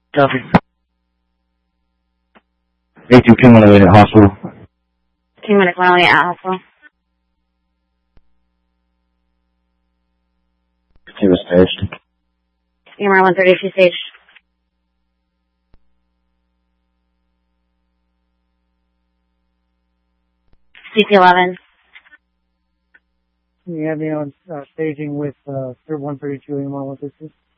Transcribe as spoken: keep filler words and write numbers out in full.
Copy. eight two two one oh eight at hospital. Two minutes, one oh eight at hospital. He was staged. E M R one thirty-two staged. C T eleven. You have me on uh, staging with uh, one thirty-two E M R one thirty-two.